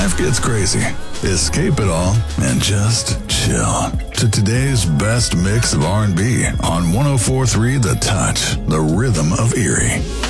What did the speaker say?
life gets crazy, escape it all and just chill to today's best mix of R&B on 104.3 The Touch, the rhythm of Erie.